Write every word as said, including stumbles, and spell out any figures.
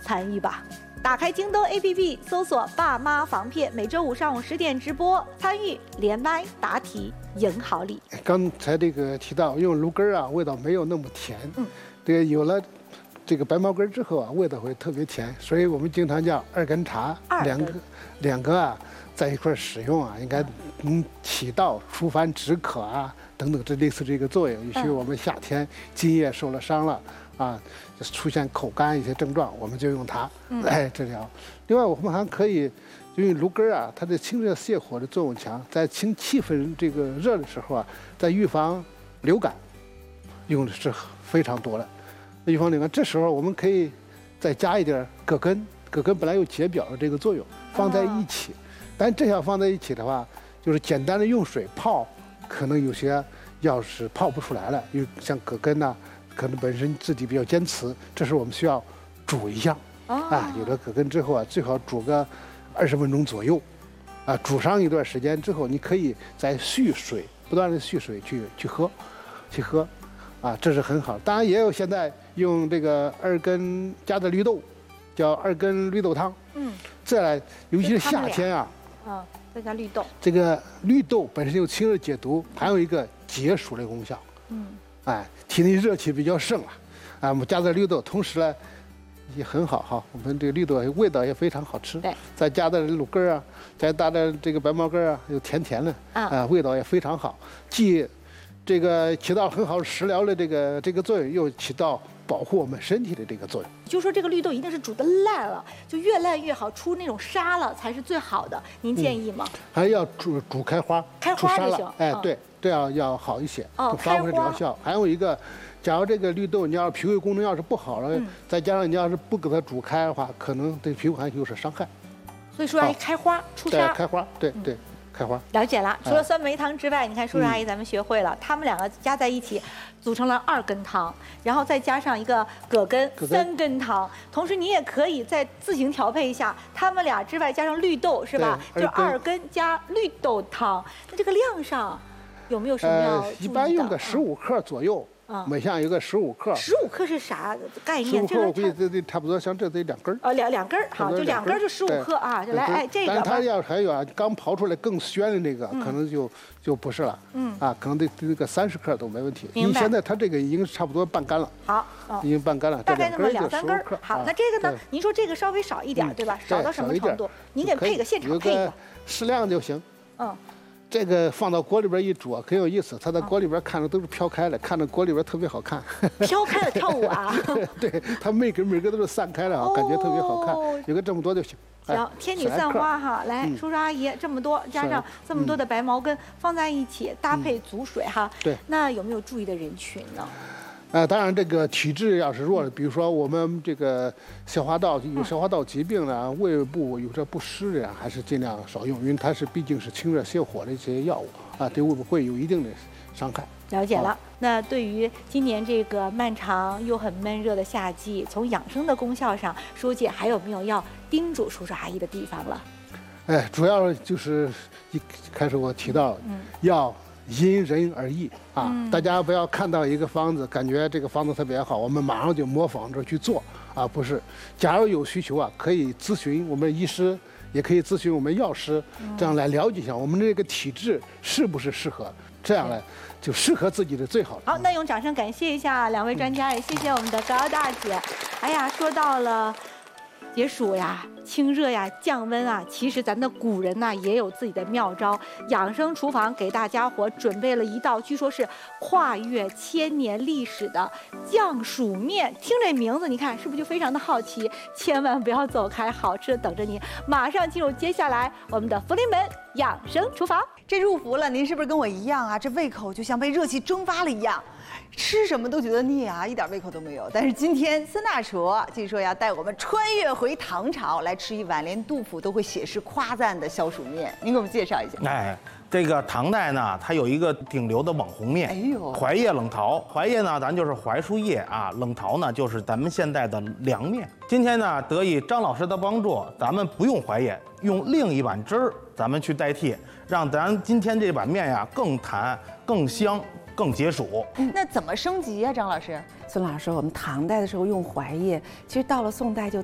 参与吧。打开京东 A P P， 搜索“爸妈防骗”，每周五上午十点直播，参与连麦答题赢好礼。 刚才这个提到用芦根啊，味道没有那么甜。嗯，这个有了这个白茅根之后啊，味道会特别甜，所以我们经常叫二根茶，两个两个啊在一块使用啊，应该能起到除烦止渴啊等等这类似这个作用。也许我们夏天津液受了伤了。啊，出现口干一些症状，我们就用它来治疗。另外，我们还可以因为芦根啊，它的清热泻火的作用强，在清气氛这个热的时候啊，在预防流感用的是非常多的。预防流感，这时候我们可以再加一点葛根，葛根本来有解表的这个作用，放在一起。但这样放在一起的话，就是简单的用水泡，可能有些药是泡不出来了，因为像葛根呐、啊。可能本身自己比较坚持，这时我们需要煮一下。啊，有了葛根之后啊，最好煮个二十分钟左右，啊，煮上一段时间之后，你可以再续水，不断的续水去去喝，去喝，啊，这是很好。当然也有现在用这个二根加的绿豆，叫二根绿豆汤。嗯，再来，尤其是夏天啊， 啊，再加绿豆。这个绿豆本身有清热解毒，还有一个解暑的功效。嗯。哎，体内热气比较盛了，啊，我们加点绿豆，同时呢也很好哈。我们这个绿豆味道也非常好吃， 对， 再加点芦根啊，再加点这个白茅根啊，又甜甜的，啊，味道也非常好，既这个起到很好食疗的这个这个作用，又起到保护我们身体的这个作用。 就说这个绿豆一定是煮的烂了，就越烂越好，出那种沙了才是最好的。您建议吗？ 嗯、还要煮煮开花， 开花就行。 哎，对。这样要好一些，哦，发挥疗效。还有一个，假如这个绿豆你要脾胃功能要是不好了，嗯、再加上你要是不给它煮开的话，可能对脾胃还有所伤害。 所以说要开花出沙， 开花，对对，嗯、开花。 了解了。除了酸梅汤之外，你看叔叔阿姨咱们学会了，他们两个加在一起组成了二根汤，然后再加上一个葛根三根汤。同时你也可以再自行调配一下，他们俩之外加上绿豆是吧？就二根加绿豆汤。那这个量上。有没有什么要注意的？ 呃，一般用个十五克左右，啊，每项有个十五克。 十五克是啥概念？ 十五克我估计这这差不多，像这得两根儿。 呃，两两根儿，好，就两根儿就十五克啊，就来哎这个。 但是它要还有啊，刚刨出来更鲜的那个，可能就就不是了。嗯。啊，可能得这个三十克都没问题。 明白。 现在它这个已经差不多拌干了。 好。 已经拌干了。 大概那么两三根。 好， 那这个呢？您说这个稍微少一点，对吧？少到什么程度？您给配个现场配一个。 适量就行。 嗯。 这个放到锅里边一煮，很有意思。它在锅里边看着都是飘开了，看着锅里边特别好看。 飘开了跳舞啊！ 对，它每根每根都是散开了，感觉特别好看。有个这么多就行。 行，天女散花哈，来，叔叔阿姨这么多，加上这么多的白茅根放在一起，搭配足水哈。 对。 那有没有注意的人群呢？ 呃，当然，这个体质要是弱的，比如说我们这个消化道有消化道疾病的，胃部有这不适的，还是尽量少用，因为它是毕竟是清热泻火的一些药物啊，对胃部会有一定的伤害。 了解了。啊、那对于今年这个漫长又很闷热的夏季，从养生的功效上，舒姐还有没有要叮嘱叔叔阿姨的地方了？ 哎，主要就是一开始我提到，嗯，要。因人而异啊，嗯、大家不要看到一个方子，感觉这个方子特别好，我们马上就模仿着去做啊，不是。假如有需求啊，可以咨询我们医师，也可以咨询我们药师，这样来了解一下我们这个体质是不是适合，这样呢就适合自己的最好。 好，那用掌声感谢一下两位专家，也谢谢我们的高大姐。哎呀，说到了解暑呀、清热呀、降温啊，其实咱的古人呐、啊、也有自己的妙招。养生厨房给大家伙准备了一道，据说是跨越千年历史的降暑面。听这名字，你看是不是就非常的好奇？千万不要走开，好吃的等着您。马上进入接下来我们的福临门养生厨房。 这入伏了，您是不是跟我一样啊？这胃口就像被热气蒸发了一样。吃什么都觉得腻啊，一点胃口都没有。但是今天孙大厨据说要带我们穿越回唐朝，来吃一碗连杜甫都会写诗夸赞的消暑面。您给我们介绍一下。 哎，这个唐代呢，它有一个顶流的网红面，哎呦，槐叶冷桃。槐叶呢，咱就是槐树叶啊；冷桃呢，就是咱们现在的凉面。今天呢，得以张老师的帮助，咱们不用槐叶，用另一碗汁儿，咱们去代替，让咱今天这碗面呀更弹、更香。更解暑。 那怎么升级呀、啊，张老师？ 孙老师，我们唐代的时候用槐叶，其实到了宋代就